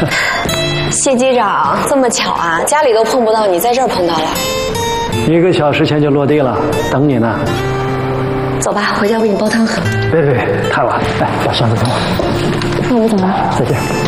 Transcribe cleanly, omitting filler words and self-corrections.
谢机长，这么巧啊，家里都碰不到，你在这儿碰到了。 1个小时前就落地了，等你呢。 走吧，回家我给你煲汤喝。 别，太晚，来，把箱子给我。 那我们走了。 再见。